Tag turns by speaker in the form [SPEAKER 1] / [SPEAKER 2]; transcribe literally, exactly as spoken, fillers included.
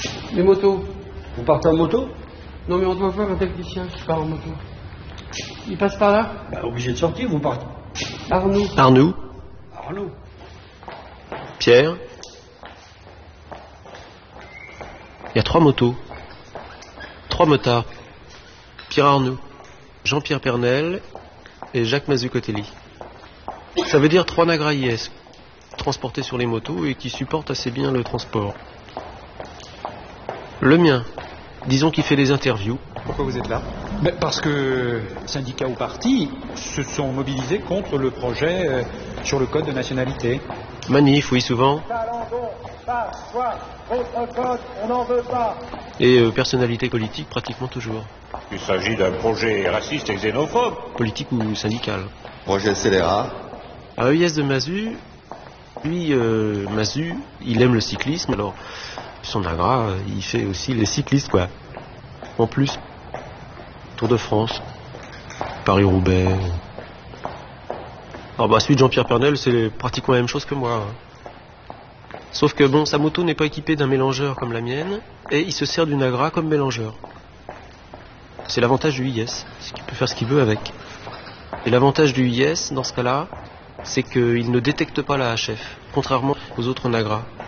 [SPEAKER 1] Les motos.
[SPEAKER 2] Vous partez en moto?
[SPEAKER 1] Non mais on doit voir un technicien qui part en moto. Il passe par là?
[SPEAKER 2] Bah, obligé de sortir, vous partez.
[SPEAKER 1] Arnaud.
[SPEAKER 3] Arnoux,
[SPEAKER 2] Arnaud.
[SPEAKER 3] Pierre. Il y a trois motos. Trois motards. Pierre Arnoux, Jean-Pierre Pernel et Jacques Mazzucotelli. Ça veut dire trois nagras I S, transportés sur les motos et qui supportent assez bien le transport. Le mien, disons qu'il fait des interviews.
[SPEAKER 4] Pourquoi vous êtes là? Ben parce que syndicats ou partis se sont mobilisés contre le projet euh, sur le code de nationalité.
[SPEAKER 3] Manif, oui, souvent. Et euh, personnalité politique, pratiquement toujours.
[SPEAKER 5] Il s'agit d'un projet raciste et xénophobe.
[SPEAKER 3] Politique ou syndical.
[SPEAKER 6] Projet scélérat.
[SPEAKER 3] À E I S de Mazuz, lui, euh, Mazuz, il aime le cyclisme, alors son nagra, euh, il fait aussi les cyclistes, quoi. En plus, Tour de France, Paris-Roubaix. Alors bah, celui de Jean-Pierre Pernel, c'est pratiquement la même chose que moi. Sauf que bon, sa moto n'est pas équipée d'un mélangeur comme la mienne, et il se sert du nagra comme mélangeur. C'est l'avantage du I S, c'est qu'il peut faire ce qu'il veut avec. Et l'avantage du I S, dans ce cas-là, c'est qu'il ne détecte pas la H F, contrairement aux autres nagras.